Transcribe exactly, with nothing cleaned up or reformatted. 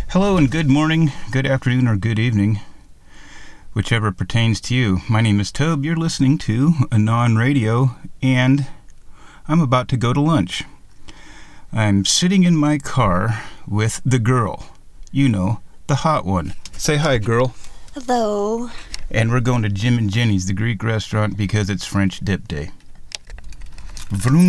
Hello and good morning, good afternoon, or good evening, whichever pertains to you. My name is Tobe. You're listening to Anon Radio, and I'm about to go to lunch. I'm sitting in my car with the girl. You know, the hot one. Say hi, girl. Hello. And we're going to Jim and Jenny's, the Greek restaurant, because it's French dip day. Vroom.